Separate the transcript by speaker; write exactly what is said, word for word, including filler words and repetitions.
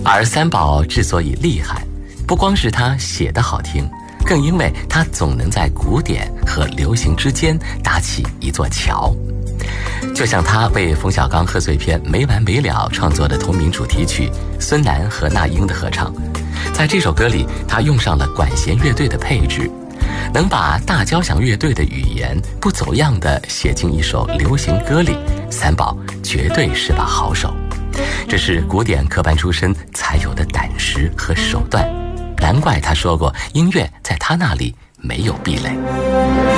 Speaker 1: 而三宝之所以厉害，不光是他写得好听，更因为他总能在古典和流行之间搭起一座桥。就像他为冯小刚贺岁片没完没了创作的同名主题曲《孙楠和那英的合唱》，在这首歌里他用上了管弦乐队的配置，能把大交响乐队的语言不走样地写进一首流行歌里，三宝绝对是把好手。这是古典科班出身才有的胆识和手段，难怪他说过，音乐在他那里没有壁垒。